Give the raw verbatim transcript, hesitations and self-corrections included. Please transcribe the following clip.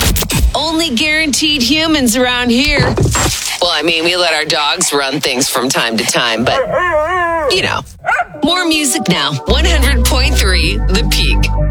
Only guaranteed humans around here. Well, I mean, we let our dogs run things from time to time, but, you know. More music now. one hundred point three The Peak.